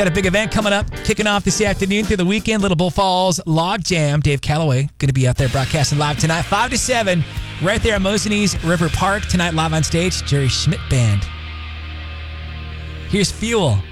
Got a big event coming up, kicking off this afternoon through the weekend. Little Bull Falls Log Jam. Dave Calloway going to be out there broadcasting live tonight, 5 to 7, right there at Mosinese River Park. Tonight live on stage, Jerry Schmidt Band. Here's Fuel.